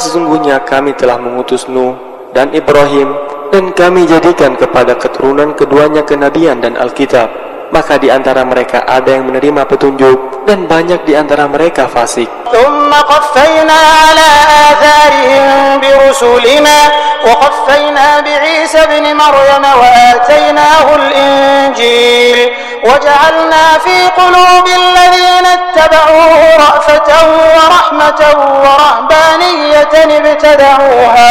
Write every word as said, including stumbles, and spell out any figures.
sesungguhnya kami telah mengutus Nuh dan Ibrahim, dan kami jadikan kepada keturunan keduanya kenabian dan Alkitab. Maka di antara mereka ada yang menerima petunjuk, dan banyak di antara mereka fasik. ثم قفينا على آثارهم برسلنا وقفينا بعيسى ابن مريم وآتيناه الإنجيل وجعلنا في قلوب الذين اتبعوه رأفة ورحمة ورهبانية ابتدعوها